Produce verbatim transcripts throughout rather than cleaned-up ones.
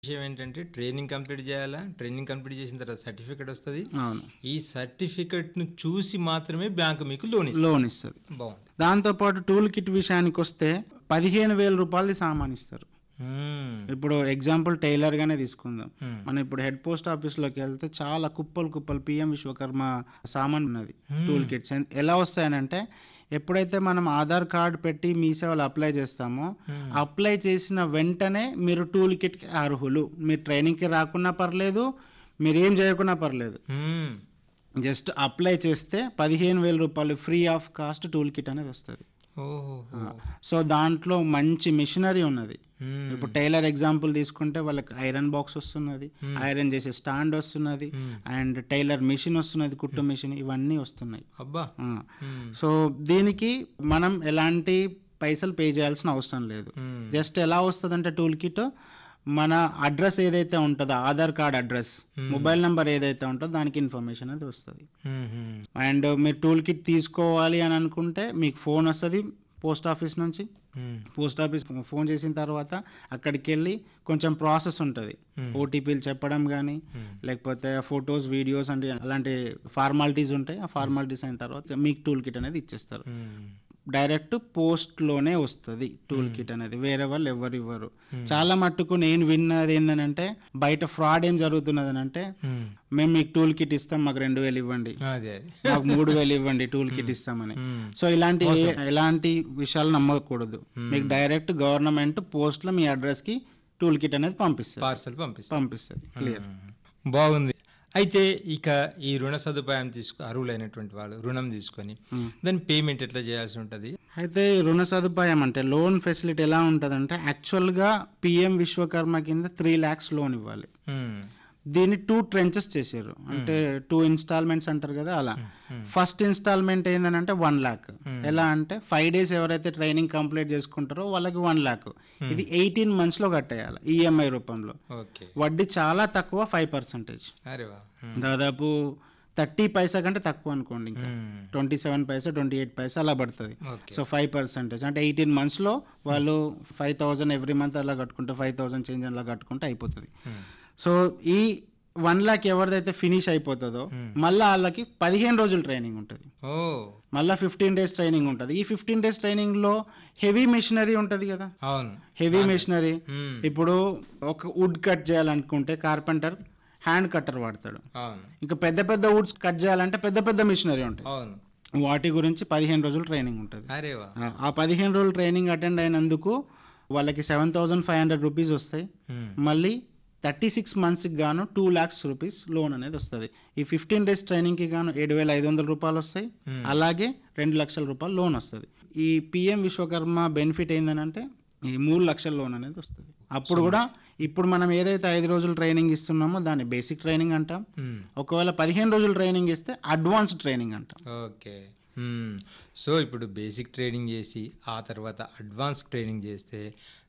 విషయం ఏంటంటే training complete చేయాలా, ట్రైనింగ్ కంప్లీట్ చేసిన తర్వాత సర్టిఫికేట్ వస్తుంది. అవును, ఈ సర్టిఫికేట్ ను చూసి మాత్రమే బ్యాంకు మీకు లోన్ ఇస్తుంది. లోన్ ఇస్తుంది. బాగుంది. దాంతోపాటు టూల్ కిట్ విషయానికి వస్తే పదిహేను వేల రూపాయలది సామాన్ ఇస్తారు. మ్మ్. ఇప్పుడు ఎగ్జాంపుల్ టైలర్ గానే తీసుకుందాం. మ్మ్. మనం ఇప్పుడు హెడ్ పోస్ట్ ఆఫీస్ లోకి వెళ్తే చాలా కుప్పలు కుప్పలు పిఎం విశ్వకర్మ సామాన్ ఉన్నది. టూల్ కిట్స్ ఎలా వస్తాయనంటే, ఎప్పుడైతే మనం ఆధార్ కార్డ్ పెట్టి మీ సేవలు అప్లై చేస్తామో, అప్లై చేసిన వెంటనే మీరు టూల్ కిట్ కి అర్హులు. మీరు ట్రైనింగ్ కి రాకున్నా పర్లేదు, మీరు ఏం చేయకున్నా పర్లేదు, మ్మ్. జస్ట్ అప్లై చేస్తే పదిహేను వేల రూపాయలు free of cost tool kit అనేది వస్తుంది. ఓహో. సో దాంట్లో మంచి మిషనరీ ఉన్నది. మ్మ్. ఇప్పుడు టైలర్ ఎగ్జాంపుల్ తీసుకుంటే వాళ్ళకి ఐరన్ బాక్స్ వస్తున్నది, ఐరన్ చేసే స్టాండ్ వస్తున్నది, అండ్ టైలర్ మిషన్ వస్తున్నది, కుట్టు మిషన్, ఇవన్నీ వస్తున్నాయి. అబ్బా. ఆ. మ్మ్. సో దీనికి మనం ఎలాంటి పైసలు పే చేయాల్సిన అవసరం లేదు. మ్మ్. జస్ట్ ఎలా వస్తుందంటే టూల్ కిట్ మన అడ్రస్ ఏదైతే ఉంటుందో, Aadhaar card address, mobile number ఏదైతే ఉంటుందో దానికి ఇన్ఫర్మేషన్ అనేది వస్తుంది. మ్మ్. అండ్ మీరు టూల్ కిట్ తీసుకోవాలి అని అనుకుంటే మీకు ఫోన్ వస్తుంది పోస్ట్ ఆఫీస్ నుంచి. మ్మ్. పోస్ట్ ఆఫీస్ ఫోన్ చేసిన తర్వాత అక్కడికి వెళ్ళి కొంచెం ప్రాసెస్ ఉంటుంది. ఓటీపీలు చెప్పడం కానీ, లేకపోతే ఫొటోస్, వీడియోస్ అంటే అలాంటి ఫార్మాలిటీస్ ఉంటాయి. ఆ ఫార్మాలిటీస్ అయిన తర్వాత మీకు టూల్ కిట్ అనేది ఇచ్చేస్తారు. మ్మ్. డైరెక్ట్ పోస్ట్ లోనే వస్తుంది టూల్ కిట్ అనేది, వేరే వాళ్ళు ఎవరు ఇవ్వరు. చాలా మట్టుకు నేను విన్నది ఏంటంటే, బయట ఫ్రాడ్ ఏం జరుగుతున్నది అంటే, మ్మ్. మేము మీకు టూల్ కిట్ ఇస్తాం, మాకు రెండు వేలు ఇవ్వండి, అదే అదే. మాకు మూడు వేలు ఇవ్వండి, టూల్ కిట్ ఇస్తామని. మ్మ్. సో ఇలాంటి ఎలాంటి విషయాలు నమ్మకూడదు. మీకు డైరెక్ట్ గవర్నమెంట్ పోస్ట్ లో మీ అడ్రస్ కి టూల్ కిట్ అనేది పంపిస్తుంది పార్సల్ పంపిస్తాం. పంపిస్తుంది క్లియర్. బాగుంది. అయితే ఇక ఈ రుణ సదుపాయం తీసుకు అర్హులైనటువంటి వాళ్ళు రుణం తీసుకొని దాని పేమెంట్ ఎట్లా చేయాల్సి ఉంటుంది? అయితే ఈ రుణ సదుపాయం అంటే లోన్ ఫెసిలిటీ ఎలా ఉంటుంది అంటే, యాక్చువల్ గా పిఎం విశ్వకర్మ కింద త్రీ లాక్స్ లోన్ ఇవ్వాలి. మ్మ్. దీన్ని టూ ట్రెంచెస్ చేశారు, అంటే టూ ఇన్స్టాల్మెంట్స్ అంటారు కదా అలా. ఫస్ట్ ఇన్స్టాల్మెంట్ ఏంటంటే వన్ లాక్. ఎలా అంటే ఫైవ్ డేస్ ఎవరైతే ట్రైనింగ్ కంప్లీట్ చేసుకుంటారో వాళ్ళకి వన్ లాక్. ఇది ఎయిటీన్ మంత్స్ లో కట్టేయాలి ఈఎంఐ రూపంలో. ఓకే. వడ్డీ చాలా తక్కువ, ఫైవ్ పర్సెంటేజ్, అరే వా. మ్మ్. దాదాపు థర్టీ పైసా కంటే తక్కువ అనుకోండి. ఇంకా మ్మ్. ట్వంటీ సెవెన్ పైసా ట్వంటీ ఎయిట్ పైసా అలా పడుతుంది. ఓకే. సో ఫైవ్ పర్సెంటేజ్ అంటే ఎయిటీన్ మంత్స్ లో వాళ్ళు ఫైవ్ థౌసండ్ ఎవ్రీ మంత్ అలా కట్టుకుంటే, ఫైవ్ థౌసండ్ చేంజ్ అలా కట్టుకుంటే అయిపోతుంది. మ్మ్. సో ఈ వన్ లాక్ ఎవరిదైతే ఫినిష్ అయిపోతుందో మళ్ళీ వాళ్ళకి పదిహేను రోజులు ట్రైనింగ్ ఉంటుంది. ఓ. మళ్ళీ ఫిఫ్టీన్ డేస్ ట్రైనింగ్ ఉంటుంది. ఈ ఫిఫ్టీన్ డేస్ ట్రైనింగ్ లో హెవీ మెషినరీ ఉంటుంది కదా, అవును. Heavy machinery. మ్మ్. ఇప్పుడు ఒక వుడ్ కట్ చేయాలనుకుంటే కార్పెంటర్ హ్యాండ్ కట్టర్ వాడతాడు. అవును. ఇంకా పెద్ద పెద్ద వుడ్స్ కట్ చేయాలంటే పెద్ద పెద్ద మెషినరీ ఉంటాయి. అవును. వాటి గురించి పదిహేను రోజులు ట్రైనింగ్ ఉంటుంది. అరే వా. ఆ- ఆ పదిహేను రోజులు ట్రైనింగ్ అటెండ్ అయినందుకు వాళ్ళకి seven thousand five hundred rupees వస్తాయి. మ్మ్. మళ్ళీ థర్టీ సిక్స్ మంత్స్కి గాను టూ ల్యాక్స్ రూపీస్ లోన్ అనేది వస్తుంది. ఈ ఫిఫ్టీన్ డేస్ ట్రైనింగ్కి గాను ఏడు వేల ఐదు వందల రూపాయలు వస్తాయి. అలాగే రెండు లక్షల రూపాయలు లోన్ వస్తుంది. ఈ పిఎం విశ్వకర్మ బెనిఫిట్ ఏంటంటే ఈ మూడు లక్షల లోన్ అనేది వస్తుంది. అప్పుడు కూడా ఇప్పుడు మనం ఏదైతే ఐదు రోజులు ట్రైనింగ్ ఇస్తున్నామో దాన్ని బేసిక్ ట్రైనింగ్ అంటాం. మ్మ్. ఒకవేళ పదిహేను రోజులు ట్రైనింగ్ ఇస్తే అడ్వాన్స్ ట్రైనింగ్ అంటాం. ఓకే. మ్మ్. సో ఇప్పుడు బేసిక్ ట్రైనింగ్ చేసి ఆ తర్వాత అడ్వాన్స్ ట్రైనింగ్ చేస్తే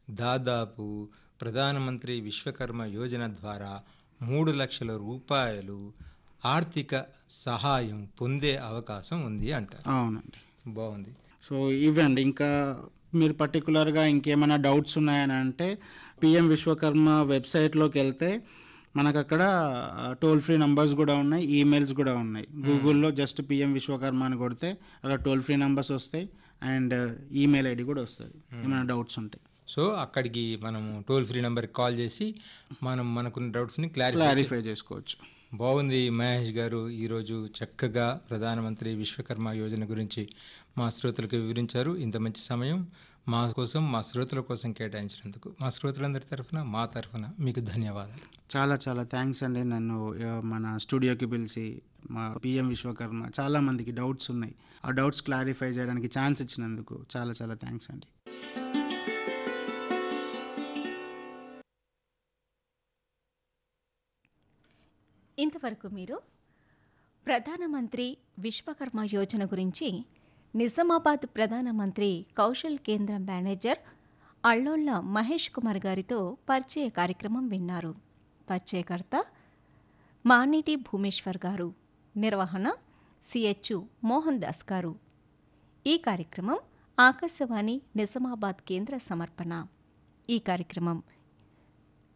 దాదాపు ప్రధానమంత్రి విశ్వకర్మ యోజన ద్వారా మూడు లక్షల రూపాయలు ఆర్థిక సహాయం పొందే అవకాశం ఉంది అంటారు. అవునండి. బాగుంది. సో ఇవండి. ఇంకా మీరు పర్టికులర్గా ఇంకేమైనా డౌట్స్ ఉన్నాయని అంటే పిఎం విశ్వకర్మ వెబ్సైట్లోకి వెళ్తే మనకు అక్కడ టోల్ ఫ్రీ నంబర్స్ కూడా ఉన్నాయి, ఈమెయిల్స్ కూడా ఉన్నాయి. గూగుల్లో జస్ట్ పిఎం విశ్వకర్మ అని కొడితే అక్కడ టోల్ ఫ్రీ నంబర్స్ వస్తాయి అండ్ ఈమెయిల్ ఐడి కూడా వస్తుంది ఏమైనా డౌట్స్ ఉంటాయి. సో అక్కడికి మనము టోల్ ఫ్రీ నెంబర్కి కాల్ చేసి మనం మనకున్న డౌట్స్ని క్లారిఫై క్లారిఫై చేసుకోవచ్చు. బాగుంది మహేష్ గారు. ఈరోజు చక్కగా ప్రధానమంత్రి విశ్వకర్మ యోజన గురించి మా శ్రోతలకు వివరించారు. ఇంత మంచి సమయం మా కోసం, మా శ్రోతల కోసం కేటాయించినందుకు మా శ్రోతలందరి తరఫున, మా తరఫున మీకు ధన్యవాదాలు. చాలా చాలా థ్యాంక్స్ అండి. నన్ను ఆ, మన స్టూడియోకి పిలిచి మా పిఎం విశ్వకర్మ చాలా మందికి డౌట్స్ ఉన్నాయి, ఆ డౌట్స్ క్లారిఫై చేయడానికి ఛాన్స్ ఇచ్చినందుకు చాలా చాలా థ్యాంక్స్ అండి. ఇంతవరకు మీరు ప్రధానమంత్రి విశ్వకర్మ యోజన గురించి నిజామాబాద్ ప్రధానమంత్రి కౌశల్ కేంద్ర మేనేజర్ అల్లోళ్ళ మహేష్ కుమార్ గారితో పరిచయ కార్యక్రమం విన్నారు. పరిచయకర్త మానిటి భూమేశ్వర్ గారు. నిర్వహణ సిహెచ్ మోహన్ దాస్ గారు. ఈ కార్యక్రమం ఆకాశవాణి నిజామాబాద్ కేంద్ర సమర్పణ. ఈ కార్యక్రమం